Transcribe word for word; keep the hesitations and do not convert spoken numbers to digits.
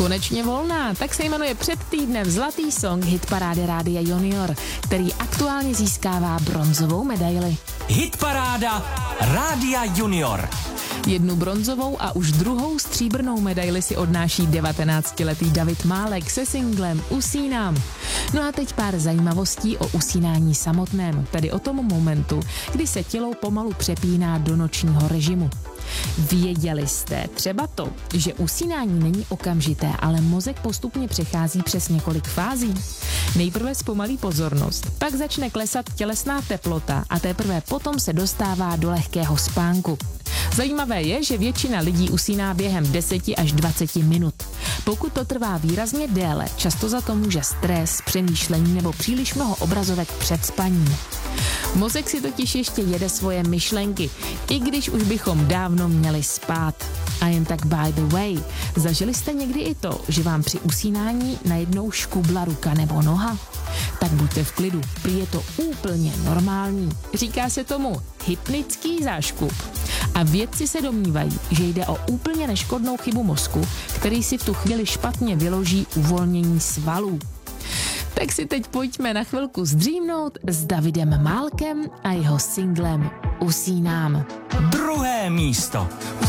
Konečně volná, tak se jmenuje před týdnem zlatý song hitparády Rádia Junior, který aktuálně získává bronzovou medaili. Hitparáda Rádia Junior. Jednu bronzovou a už druhou stříbrnou medaili si odnáší devatenáctiletý David Málek se singlem Usínám. No a teď pár zajímavostí o usínání samotném, tedy o tom momentu, kdy se tělo pomalu přepíná do nočního režimu. Věděli jste třeba to, že usínání není okamžité, ale mozek postupně přechází přes několik fází? Nejprve zpomalí pozornost, pak začne klesat tělesná teplota a teprve potom se dostává do lehkého spánku. Zajímavé je, že většina lidí usíná během deseti až dvaceti minut. Pokud to trvá výrazně déle, často za to může stres, přemýšlení nebo příliš mnoho obrazovek před spaním. Mozek si totiž ještě jede svoje myšlenky, i když už bychom dávno měli spát. A jen tak by the way, zažili jste někdy i to, že vám při usínání najednou škubla ruka nebo noha? Tak buďte v klidu, prý je to úplně normální. Říká se tomu hypnický záškup. A vědci se domnívají, že jde o úplně neškodnou chybu mozku, který si v tu chvíli špatně vyloží uvolnění svalů. Tak si teď pojďme na chvilku zdřímnout s Davidem Málkem a jeho singlem Usínám. Druhé místo.